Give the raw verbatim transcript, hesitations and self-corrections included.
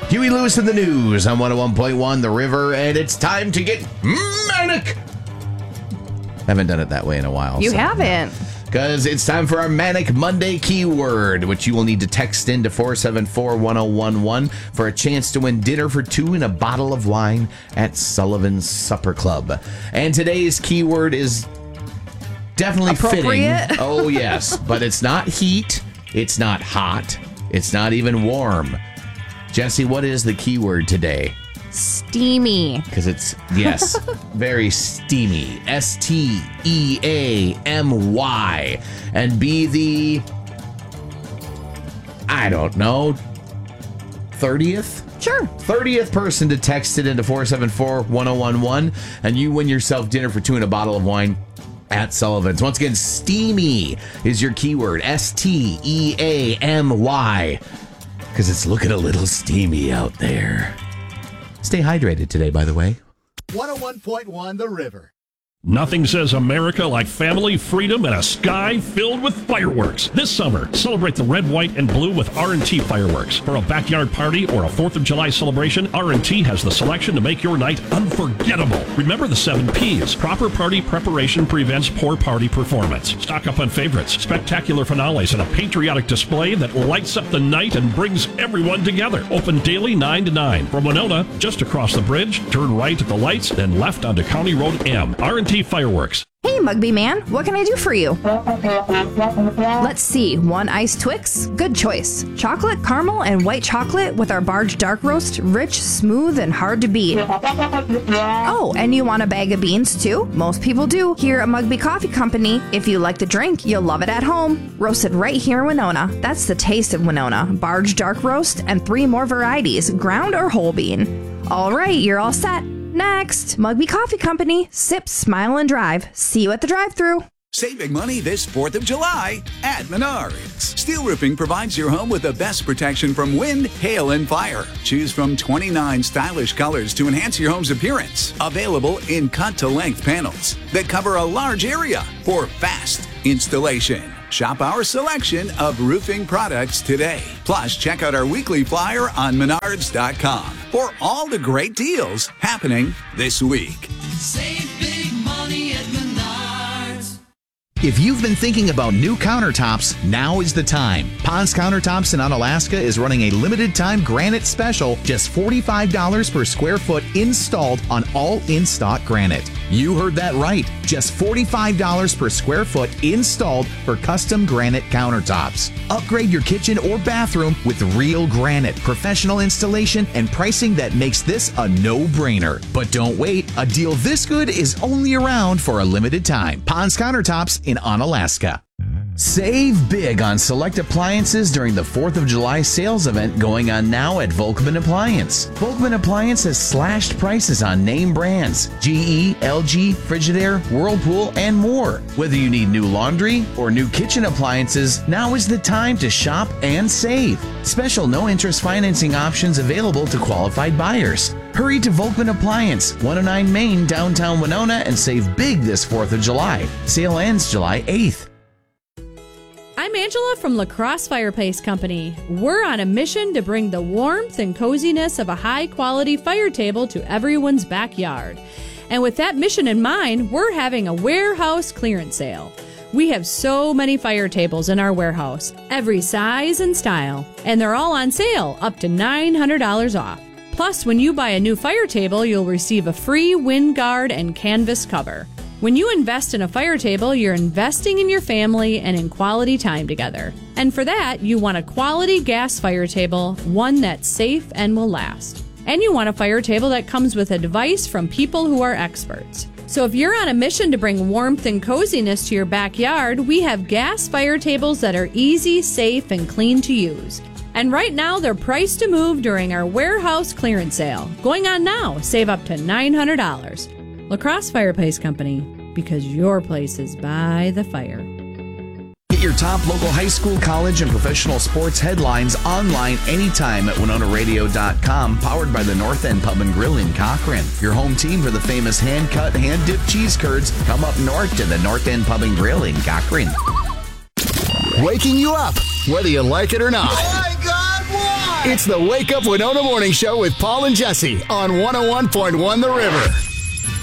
Huey Lewis in the news on one oh one point one The River, and it's time to get manic. Haven't done it that way in a while. You so. haven't. Because it's time for our Manic Monday keyword, which you will need to text into four seven four, one oh one one for a chance to win dinner for two and a bottle of wine at Sullivan's Supper Club. And today's keyword is definitely fitting. Oh, yes. But it's not heat. It's not hot. It's not even warm. Jesse, what is the keyword today? Steamy. Because it's, yes, very steamy. S T E A M Y. And be the, I don't know, thirtieth? Sure. thirtieth person to text it into four seven four, one oh one one, and you win yourself dinner for two and a bottle of wine at Sullivan's. Once again, steamy is your keyword. S T E A M Y. Because it's looking a little steamy out there. Stay hydrated today, by the way. one oh one point one The River. Nothing says America like family, freedom, and a sky filled with fireworks. This summer, celebrate the red, white, and blue with R and T Fireworks. For a backyard party or a fourth of July celebration, R and T has the selection to make your night unforgettable. Remember the seven P's. Proper party preparation prevents poor party performance. Stock up on favorites, spectacular finales, and a patriotic display that lights up the night and brings everyone together. Open daily nine to nine. From Winona, just across the bridge, turn right at the lights, then left onto County Road M. R and T Fireworks. Hey, Mugby Man, what can I do for you? Let's see. One iced Twix? Good choice. Chocolate, caramel, and white chocolate with our Barge Dark Roast, rich, smooth, and hard to beat. Oh, and you want a bag of beans, too? Most people do. Here at Mugby Coffee Company, if you like the drink, you'll love it at home. Roasted right here in Winona. That's the taste of Winona. Barge Dark Roast and three more varieties, ground or whole bean. All right, you're all set. Next, Mugby Coffee Company. Sip, smile, and drive. See you at the drive-thru. Save big money this fourth of July at Menards. Steel Roofing provides your home with the best protection from wind, hail, and fire. Choose from twenty-nine stylish colors to enhance your home's appearance. Available in cut-to-length panels that cover a large area for fast installation. Shop our selection of roofing products today. Plus, check out our weekly flyer on menards dot com for all the great deals happening this week. Save big money at Menards. If you've been thinking about new countertops, now is the time. Pond's Countertops in Onalaska is running a limited time granite special, just forty-five dollars per square foot installed on all in-stock granite. You heard that right. Just forty-five dollars per square foot installed for custom granite countertops. Upgrade your kitchen or bathroom with real granite, professional installation, and pricing that makes this a no-brainer. But don't wait. A deal this good is only around for a limited time. Pond's Countertops in Onalaska. Save big on select appliances during the fourth of July sales event going on now at Volkman Appliance. Volkman Appliance has slashed prices on name brands, G E, L G, Frigidaire, Whirlpool, and more. Whether you need new laundry or new kitchen appliances, now is the time to shop and save. Special no-interest financing options available to qualified buyers. Hurry to Volkman Appliance, one oh nine Main, downtown Winona, and save big this fourth of July. Sale ends July eighth. I'm Angela from La Crosse Fireplace Company. We're on a mission to bring the warmth and coziness of a high-quality fire table to everyone's backyard. And with that mission in mind, we're having a warehouse clearance sale. We have so many fire tables in our warehouse, every size and style, and they're all on sale, up to nine hundred dollars off. Plus, when you buy a new fire table, you'll receive a free wind guard and canvas cover. When you invest in a fire table, you're investing in your family and in quality time together. And for that, you want a quality gas fire table, one that's safe and will last. And you want a fire table that comes with advice from people who are experts. So if you're on a mission to bring warmth and coziness to your backyard, we have gas fire tables that are easy, safe, and clean to use. And right now, they're priced to move during our warehouse clearance sale. Going on now, save up to nine hundred dollars. La Crosse Fireplace Company, because your place is by the fire. Get your top local high school, college, and professional sports headlines online anytime at winona radio dot com, powered by the North End Pub and Grill in Cochrane. Your home team for the famous hand-cut, hand-dipped cheese curds, come up north to the North End Pub and Grill in Cochrane. Waking you up, whether you like it or not. Oh my God, why? It's the Wake Up Winona Morning Show with Paul and Jesse on one oh one point one The River.